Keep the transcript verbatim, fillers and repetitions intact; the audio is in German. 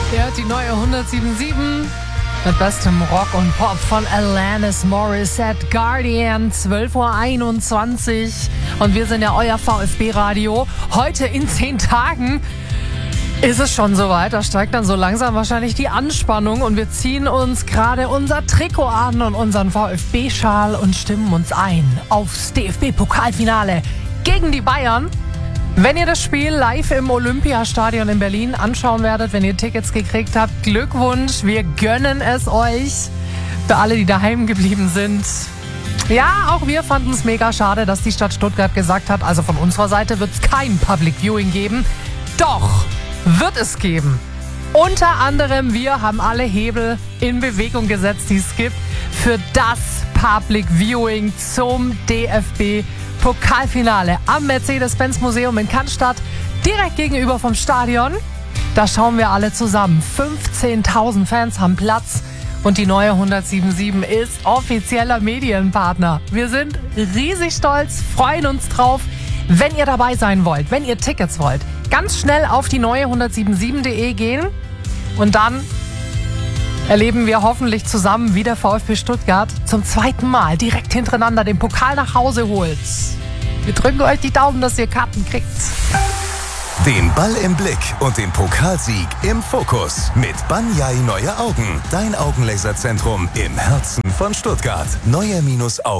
Ihr hört die neue hundertsieben mit bestem Rock und Pop von Alanis Morissette. Guardian, zwölf Uhr einundzwanzig. Und wir sind ja euer VfB-Radio. Heute in zehn Tagen ist es schon soweit. Da steigt dann so langsam wahrscheinlich die Anspannung. Und wir ziehen uns gerade unser Trikot an und unseren VfB-Schal und stimmen uns ein aufs D F B-Pokalfinale gegen die Bayern. Wenn ihr das Spiel live im Olympiastadion in Berlin anschauen werdet, wenn ihr Tickets gekriegt habt, Glückwunsch, wir gönnen es euch. Für alle, die daheim geblieben sind. Ja, auch wir fanden es mega schade, dass die Stadt Stuttgart gesagt hat, also von unserer Seite wird es kein Public Viewing geben. Doch, wird es geben. Unter anderem, wir haben alle Hebel in Bewegung gesetzt, die es gibt, für das Public Viewing zum D F B Pokalfinale am Mercedes-Benz-Museum in Cannstatt, direkt gegenüber vom Stadion. Da schauen wir alle zusammen. fünfzehntausend Fans haben Platz und die neue hundertsieben ist offizieller Medienpartner. Wir sind riesig stolz, freuen uns drauf. Wenn ihr dabei sein wollt, wenn ihr Tickets wollt, ganz schnell auf die neue hundertsiebenundsiebzig punkt de gehen und dann erleben wir hoffentlich zusammen, wie der VfB Stuttgart zum zweiten Mal direkt hintereinander den Pokal nach Hause holt. Wir drücken euch die Daumen, dass ihr Karten kriegt. Den Ball im Blick und den Pokalsieg im Fokus mit Banyai Neue Augen. Dein Augenlaserzentrum im Herzen von Stuttgart. Neue Augen.